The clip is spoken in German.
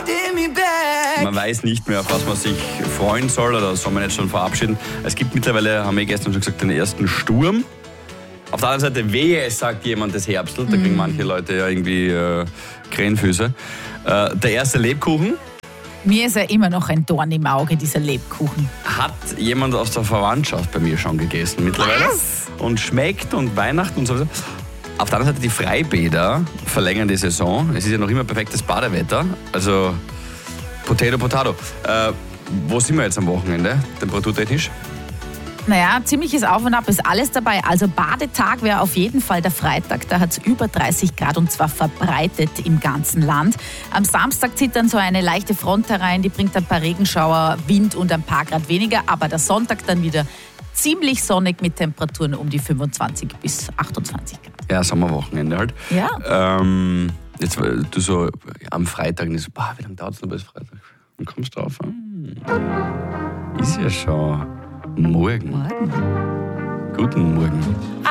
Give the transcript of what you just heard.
Man weiß nicht mehr, auf was man sich freuen soll, oder soll man jetzt schon verabschieden. Es gibt mittlerweile, haben wir gestern schon gesagt, den ersten Sturm. Auf der anderen Seite, wehe, es sagt jemand, es herbstelt. Da kriegen manche Leute ja irgendwie Krähenfüße. Der erste Lebkuchen. Mir ist ja immer noch ein Dorn im Auge, dieser Lebkuchen. Hat jemand aus der Verwandtschaft bei mir schon gegessen mittlerweile. Was? Und schmeckt und Weihnachten und so. Auf der anderen Seite, die Freibäder verlängern die Saison. Es ist ja noch immer perfektes Badewetter. Also Potato, Potato. Wo sind wir jetzt am Wochenende, temperaturtechnisch? Naja, ziemliches Auf und Ab ist alles dabei. Also Badetag wäre auf jeden Fall der Freitag. Da hat es über 30 Grad und zwar verbreitet im ganzen Land. Am Samstag zieht dann so eine leichte Front herein. Die bringt ein paar Regenschauer, Wind und ein paar Grad weniger. Aber der Sonntag dann wieder ziemlich sonnig mit Temperaturen um die 25 bis 28 Grad. Ja, Sommerwochenende halt. Ja. Jetzt du so am Freitag nicht so, wie lange dauert es noch bis Freitag? Dann kommst du drauf. Ist ja schon morgen. Guten Morgen.